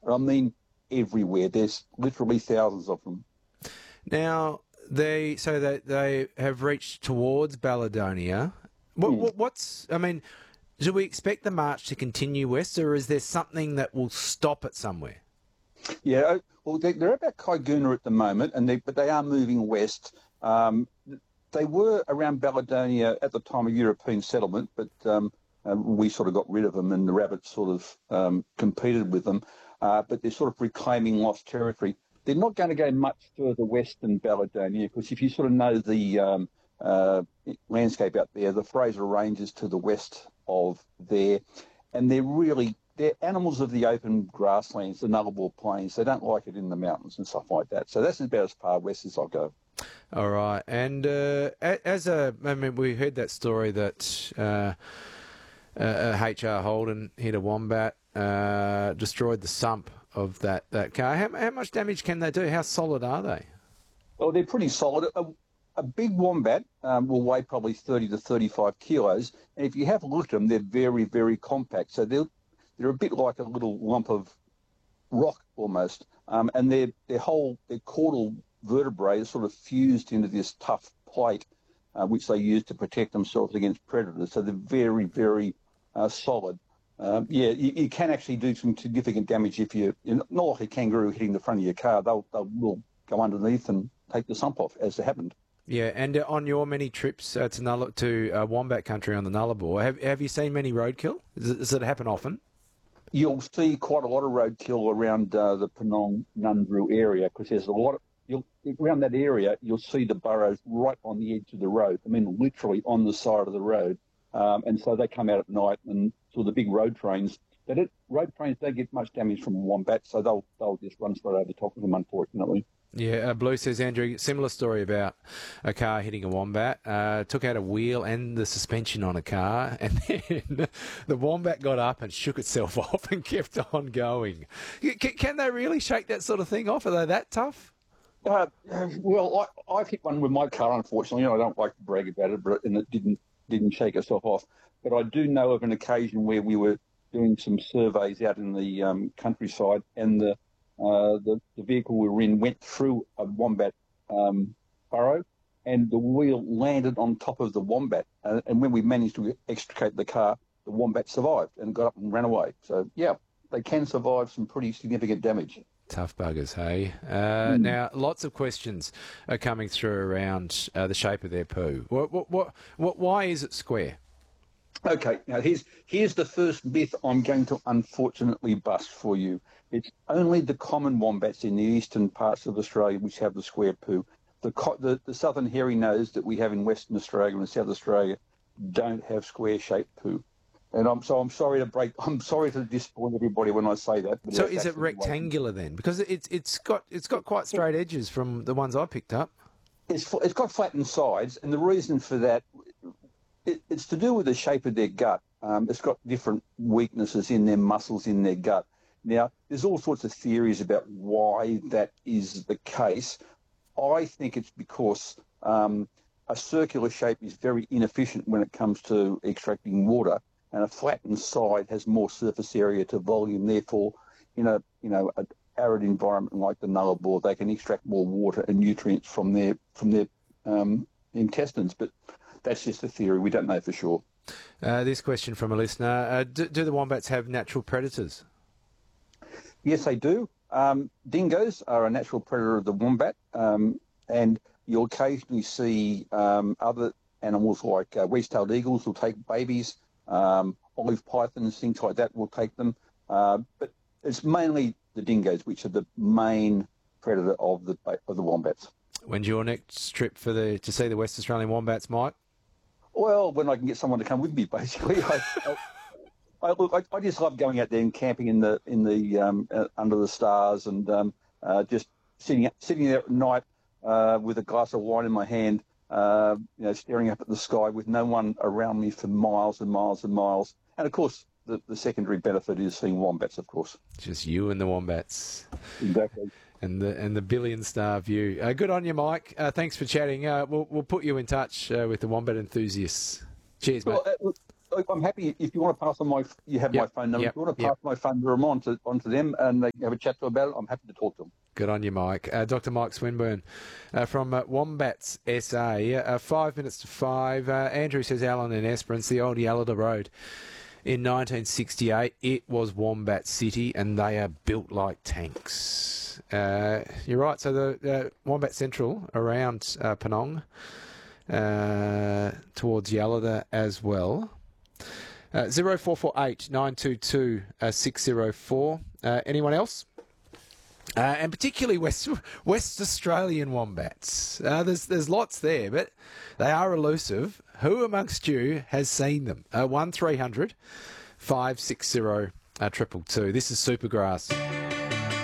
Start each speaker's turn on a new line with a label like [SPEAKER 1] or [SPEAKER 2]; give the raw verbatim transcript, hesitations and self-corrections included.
[SPEAKER 1] I mean everywhere. There's literally thousands of them.
[SPEAKER 2] Now, they so they, they have reached towards Baladonia. What,
[SPEAKER 1] Mm.
[SPEAKER 2] what, what's, I mean, do we expect the march to continue west, or is there something that will stop it somewhere?
[SPEAKER 1] Yeah, well, they, they're about Kaiguna at the moment, and they, but they are moving west. Um, they were around Baladonia at the time of European settlement, but um, uh, we sort of got rid of them, and the rabbits sort of um, competed with them. Uh, but they're sort of reclaiming lost territory. They're not going to go much further west than Baladonia, because if you sort of know the um, uh, landscape out there, the Fraser Range is to the west of there, and they're really... They're animals of the open grasslands, the Nullarbor Plains. They don't like it in the mountains and stuff like that. So that's about as far west as I'll go.
[SPEAKER 2] All right. And uh, as a, I mean, we heard that story that uh, uh, H R Holden hit a wombat, uh, destroyed the sump of that, that car. How, how much damage can they do? How solid are they?
[SPEAKER 1] Well, they're pretty solid. A, a big wombat um, will weigh probably thirty to thirty-five kilos. And if you have a look at them, they're very, very compact. So they'll They're a bit like a little lump of rock almost, um, and their their whole their caudal vertebrae is sort of fused into this tough plate, uh, which they use to protect themselves against predators. So they're very, very uh, solid. Um, yeah, you, you can actually do some significant damage if you, you know, not like a kangaroo hitting the front of your car. They'll they will go underneath and take the sump off, as it happened.
[SPEAKER 2] Yeah, and uh, on your many trips uh, to Null- to uh, Wombat Country on the Nullarbor, have have you seen many roadkill? Does it, does it happen often?
[SPEAKER 1] You'll see quite a lot of roadkill around uh, the Penong Nundru area, because there's a lot of, you'll, around that area, you'll see the burrows right on the edge of the road. I mean, literally on the side of the road. Um, and so they come out at night, and so the big road trains, they don't, road trains don't get much damage from a wombat, so they'll they'll just run straight over the top of them, unfortunately.
[SPEAKER 2] Yeah, uh, Blue says, Andrew, similar story about a car hitting a wombat. Uh, took out a wheel and the suspension on a car, and then the wombat got up and shook itself off and kept on going. C- can they really shake that sort of thing off? Are they that tough?
[SPEAKER 1] Uh, well, I, I've hit one with my car, unfortunately. I don't like to brag about it, but and it didn't didn't shake itself off. But I do know of an occasion where we were doing some surveys out in the um, countryside, and the Uh, the, the vehicle we were in went through a wombat um, burrow, and the wheel landed on top of the wombat. Uh, and when we managed to extricate the car, the wombat survived and got up and ran away. So, yeah, they can survive some pretty significant damage.
[SPEAKER 2] Tough buggers, hey? Uh, mm. Now, lots of questions are coming through around uh, the shape of their poo. What, what, what, what, why is it square?
[SPEAKER 1] Okay, now here's here's the first myth I'm going to unfortunately bust for you. It's only the common wombats in the eastern parts of Australia which have the square poo. The, the, the southern hairy nose that we have in Western Australia and South Australia don't have square-shaped poo. And I'm so I'm sorry to break. I'm sorry to disappoint everybody when I say that. But
[SPEAKER 2] so is it rectangular then? Because it's it's got it's got quite straight edges from the ones I picked up.
[SPEAKER 1] It's it's got flattened sides, and the reason for that. It, it's to do with the shape of their gut. Um, it's got different weaknesses in their muscles in their gut. Now, there's all sorts of theories about why that is the case. I think it's because um, a circular shape is very inefficient when it comes to extracting water, and a flattened side has more surface area to volume. Therefore, in a you know an arid environment like the Nullarbor, they can extract more water and nutrients from their from their um, intestines. But that's just a theory. We don't know for sure.
[SPEAKER 2] Uh, this question from a listener. Uh, do, do the wombats have natural predators?
[SPEAKER 1] Yes, they do. Um, dingoes are a natural predator of the wombat, um, and you'll occasionally see um, other animals like uh, wedge-tailed eagles will take babies, um, olive pythons, things like that will take them. Uh, but it's mainly the dingoes which are the main predator of the of the wombats.
[SPEAKER 2] When's your next trip for the to see the West Australian wombats, Mike?
[SPEAKER 1] Well, when I can get someone to come with me, basically. I, I, I, look, I, I just love going out there and camping in the in the um, uh, under the stars, and um, uh, just sitting sitting there at night uh, with a glass of wine in my hand, uh, you know, staring up at the sky with no one around me for miles and miles and miles. And of course, the, the secondary benefit is seeing wombats, of course.
[SPEAKER 2] Just you and the wombats.
[SPEAKER 1] Exactly.
[SPEAKER 2] And the and the billion star view. Uh, good on you, Mike. Uh, thanks for chatting. Uh, we'll we'll put you in touch uh, with the wombat enthusiasts. Cheers, mate.
[SPEAKER 1] Well, uh, I'm happy if you want to pass on my. You have
[SPEAKER 2] Yep,
[SPEAKER 1] my phone number.
[SPEAKER 2] yep,
[SPEAKER 1] If you want to
[SPEAKER 2] yep.
[SPEAKER 1] pass my phone number on to onto them and they can have a chat to about it, I'm happy to talk to them.
[SPEAKER 2] Good on you, Mike. Uh, Doctor Mike Swinburne uh, from uh, Wombats S A. Uh, five minutes to five. Uh, Andrew says Alan in Esperance, the old Yalada Road. In nineteen sixty-eight, it was Wombat City, and they are built like tanks. Uh, you're right. So the uh, Wombat Central around uh, Penong, uh, towards Yalada as well. Uh, zero four four eight nine two two six zero four. Uh, anyone else? Uh, and particularly West West Australian wombats. Uh, there's there's lots there, but they are elusive. Who amongst you has seen them? Uh, one three hundred five six zero uh, triple two. This is Supergrass.